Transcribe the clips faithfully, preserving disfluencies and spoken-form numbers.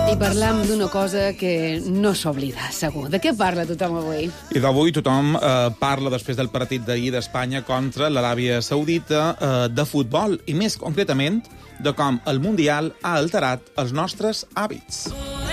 I parlam d'una cosa que no s'oblida, segur. De què parla tothom avui? I d'avui tothom eh, parla, després del partit d'ahir d'Espanya contra l'Aràbia Saudita, eh, de futbol, i més concretament de com el Mundial ha alterat els nostres hàbits.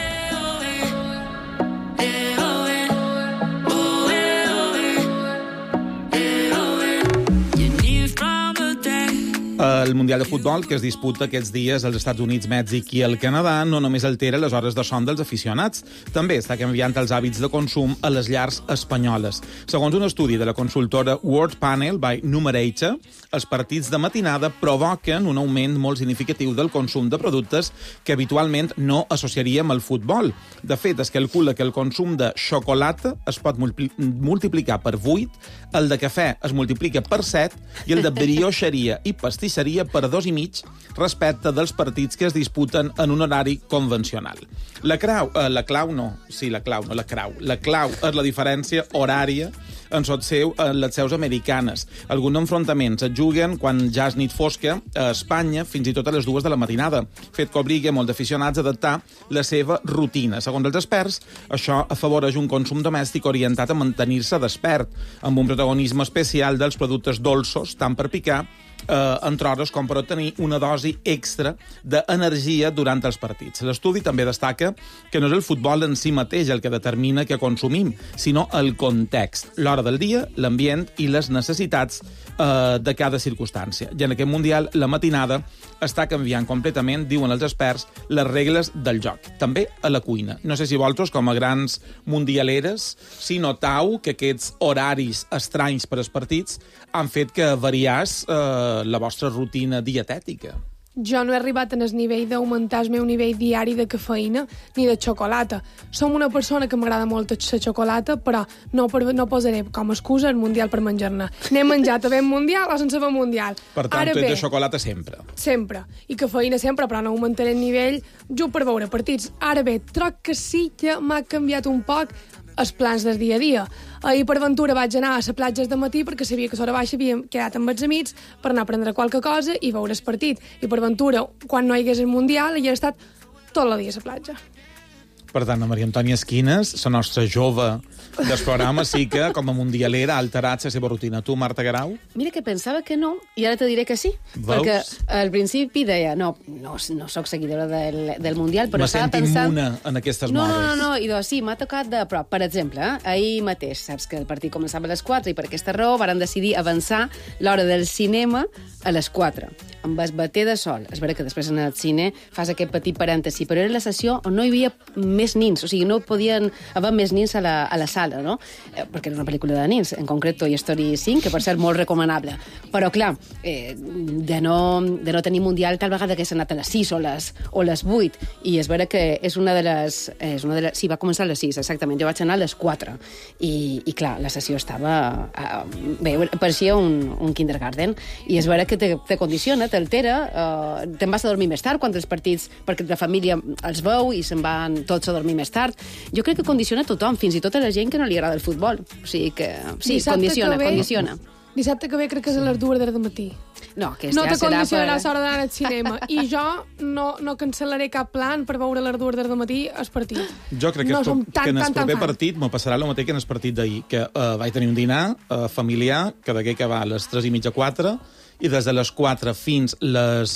El Mundial de Futbol, que es disputa aquests dies als Estats Units, Mèxic i el Canadà, no només altera les hores de son dels aficionats, també està canviant els hàbits de consum a les llars espanyoles. Segons un estudi de la consultora World Panel by Numerator, els partits de matinada provoquen un augment molt significatiu del consum de productes que habitualment no associaríem al futbol. De fet, es calcula que el consum de xocolata es pot multiplicar per vuit, el de cafè es multiplica per set i el de brioixeria i pastisseria per dos i mig respecte dels partits que es disputen en un horari convencional. La clau, eh, la clau no, sí, la clau, no la crau. La clau és la diferència horària en sot seu en les seus americanes. Alguns enfrontaments es juguen quan ja és nit fosca a Espanya, fins i tot a les dues de la matinada, fet que obliga molts d'aficionats a adaptar la seva rutina. Segons els experts, això afavoreix un consum domèstic orientat a mantenir-se despert, amb un protagonisme especial dels productes dolços, tant per picar, Eh, entre hores com per obtenir una dosi extra d'energia durant els partits. L'estudi també destaca que no és el futbol en si mateix el que determina què consumim, sinó el context, l'hora del dia, l'ambient i les necessitats eh, de cada circumstància. I en aquest Mundial, la matinada està canviant completament, diuen els experts, les regles del joc. També a la cuina. No sé si vosaltres, com a grans mundialeres, si notau que aquests horaris estranys per als partits han fet que variàs eh, la vostra rutina dietètica. Jo no he arribat en el nivell d'augmentar el meu nivell diari de cafeïna ni de xocolata. Som una persona que m'agrada molt la xocolata, però no, no posaré com a excusa el Mundial per menjar-ne. N'he menjat havent Mundial o sense haver Mundial. Per tant, tu ets de xocolata sempre. Sempre. I cafeïna sempre, però no augmentaré el nivell jo per veure partits. Ara bé, troc que sí que m'ha canviat un poc els plans del dia a dia. Ahir per ventura vaig anar a la platja de matí perquè sabia que a l'hora baixa havíem quedat amb els amics per anar a prendre qualque cosa i veure el partit. I per ventura, quan no hi hagués el Mundial, hi he estat tot el dia a la platja. Per tant, la Maria Antònia Esquines, la nostra jove del programa, sí que, com a mundialera, ha alterat la seva rutina. Tu, Marta Garau? Mira que pensava que no, i ara te diré que sí. Veus? Perquè al principi deia, no, no, no soc seguidora del, del Mundial, però Me estava sent pensant... immune en aquestes no, modes. No, no, no, i doncs sí, m'ha tocat de prop. Per exemple, eh, ahir mateix, saps que el partit començava a les quatre i per aquesta raó varen decidir avançar l'hora del cinema a les quatre. Amb el bater de sol. És veritat que després en el cine fas aquest petit parèntesi, però era la sessió on no hi havia més nins, o sigui, no podien haver més nins a la, a la sala, no? Eh, perquè era una pel·lícula de nins, en concret Toy Story cinc, que per ser molt recomanable. Però, clar, eh, de, no, de no tenir Mundial tal vegada que s'ha anat a les sis o les, o les vuit, i és vera que és una de les... És una de les sí, va començar a les sis, exactament. Jo vaig anar a les quatre. I, i clar, la sessió estava... Uh, bé, pareixia un, un kindergarten, i és vera que te, te condiciona, t'altera, uh, te'n vas a dormir més tard quan els partits, perquè la família els veu i se'n van tots a dormir més tard. Jo crec que condiciona tothom, fins i tot a la gent que no li agrada el futbol. O sigui que, sí, dissabte condiciona, ve, condiciona. Dissabte que ve crec que és a les dues del matí. No, que no ja te condicionarà per... l'hora d'anar al cinema. I jo no, no cancel·laré cap plan per veure a les dues del matí el partit. Jo crec que, no tan, tan, que en el tan, proper tan partit m'ho passarà el mateix que en el partit d'ahir, que uh, vaig tenir un dinar uh, familiar que degué acabar a les tres i mitja, quatre, i des de les quatre fins les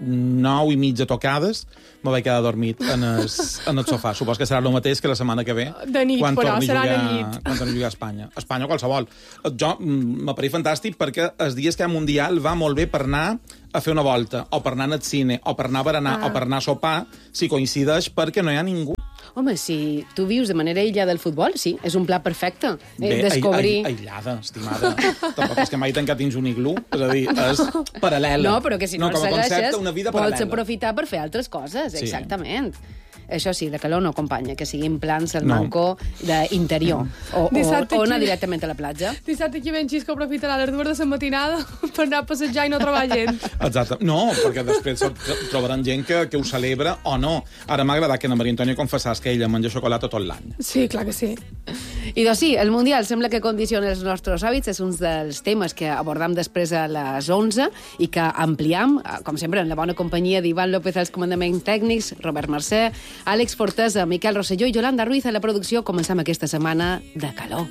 nou i mitja tocades me vaig quedar dormit en el, en el sofà. Supos que serà el mateix que la setmana que ve. De nit, quan però, torni serà jugar, de nit. Quan torni a jugar a Espanya. A Espanya o qualsevol. Jo m'apareix fantàstic perquè els dies que hi ha Mundial va molt bé per anar a fer una volta, o per anar al cine, o per anar a berenar, ah. o per anar a sopar, si coincideix perquè no hi ha ningú. Home, si tu vius de manera aïllada del futbol, sí, és un pla perfecte. Bé, eh, descobrir... aïllada, estimada. Tampoc és que mai tancat dins un iglú. És a dir, és paral·lela. No, però que si no, no el segueixes, concepte, una vida pots paral·lela. aprofitar per fer altres coses, sí. Exactament. Això sí, la calor no acompanya, que siguin plans al no. manco d'interior. O, o, o anar directament a la platja. Dissabte aquí ben Xisco aprofitarà les dues de la matinada per anar a passejar i no trobar gent. Exacte. No, perquè després trobaran gent que, que ho celebra o no. Ara m'ha agradat que la Maria Antònia confessàs que ella menja xocolata tot l'any. Sí, clar que sí. I doncs sí, el Mundial sembla que condiciona els nostres hàbits, és un dels temes que abordam després a les onze i que ampliam, com sempre, en la bona companyia d'Ivan López als comandaments tècnics, Robert Mercè, Àlex Fortesa, Miquel Rosselló i Yolanda Ruiz a la producció. Comencem aquesta setmana de calor.